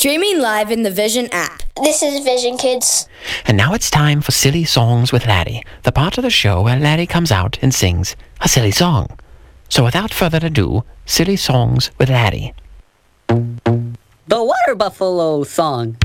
Streaming live in the Vision app. This is Vision Kids. And now it's time for Silly Songs with Laddie, the part of the show where Laddie comes out and sings a silly song. So without further ado, Silly Songs with Laddie. The Water Buffalo song.